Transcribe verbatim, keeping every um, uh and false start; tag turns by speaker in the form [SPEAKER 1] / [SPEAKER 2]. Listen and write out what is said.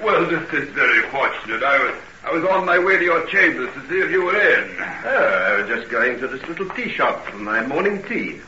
[SPEAKER 1] Well, this is very fortunate. I was, I was on my way to your chambers to see if you were in.
[SPEAKER 2] Oh, I was just going to this little tea shop for my morning tea.